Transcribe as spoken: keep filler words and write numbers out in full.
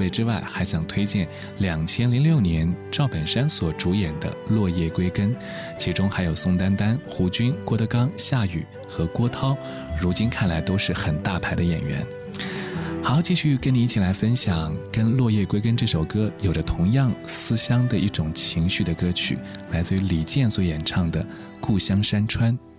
位之外，还想推荐两千零六年赵本山所主演的《落叶归根》，其中还有宋丹丹、胡军、郭德纲、夏雨和郭涛，如今看来都是很大牌的演员。好，继续跟你一起来分享跟《落叶归根》这首歌有着同样思乡的一种情绪的歌曲，来自于李健所演唱的《故乡山川》。